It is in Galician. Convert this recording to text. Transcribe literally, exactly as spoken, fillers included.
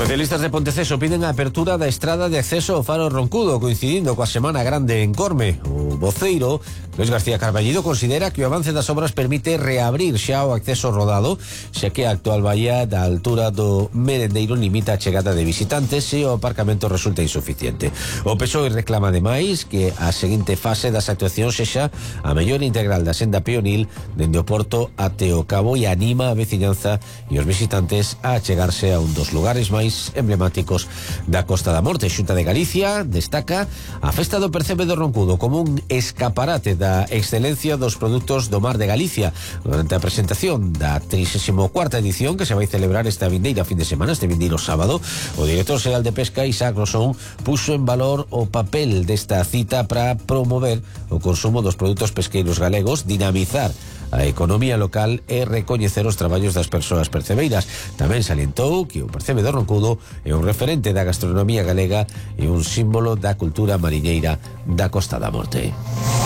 Socialistas de Ponteceso piden a apertura da estrada de acceso ao Faro Roncudo, coincidindo coa Semana Grande en Corme. O voceiro, Luis García Carballido, considera que o avance das obras permite reabrir xa o acceso rodado, xa que a actual valla da altura do Merendeiro limita a chegada de visitantes e o aparcamento resulta insuficiente. O P S O E reclama ademais que a seguinte fase das actuacións sexa a mellor integral da senda peonil dende o Porto até o Cabo e anima a veciñanza e os visitantes a chegarse a un dos lugares máis emblemáticos da Costa da Morte. Xunta de Galicia destaca a Festa do Percebe do Roncudo como un escaparate da excelencia dos produtos do mar de Galicia durante a presentación da trigésima cuarta edición que se vai celebrar esta vindeira fin de semana, este vindeiro sábado. O director xeral de Pesca, Isaac Rosón, puxo en valor o papel desta cita para promover o consumo dos produtos pesqueiros galegos, dinamizar a economía local e recoñecer os traballos das persoas percebeiras. Tamén salientou que o Percebe do Roncudo é un referente da gastronomía galega e un símbolo da cultura mariñeira da Costa da Morte.